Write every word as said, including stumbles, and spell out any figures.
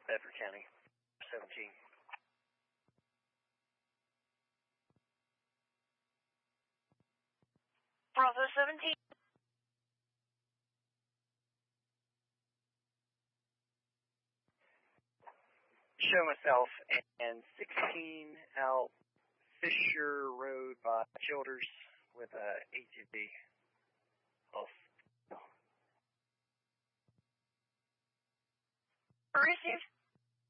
Bedford County, seventeen. Bravo seventeen. Show myself and sixteen out Fisher Road by Childers with a A T V.